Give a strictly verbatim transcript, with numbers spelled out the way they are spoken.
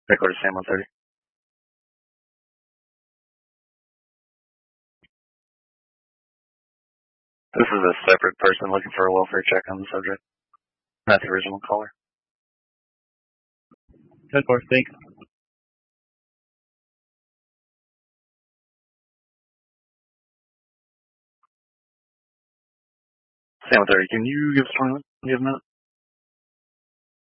Record Sam one thirty. This is a separate person looking for a welfare check on the subject, not the original caller. ten four, thanks. Sam one thirty, can you give us twenty minutes? Give a minute?